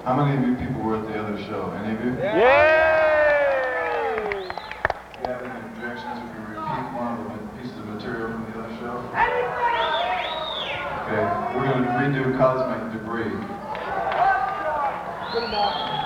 How many of you people were at the other show? Any of you? Yeah! Do you have any objections if we repeat one of the pieces of material from the other show? Okay, we're going to redo Cosmic Debris. Good enough.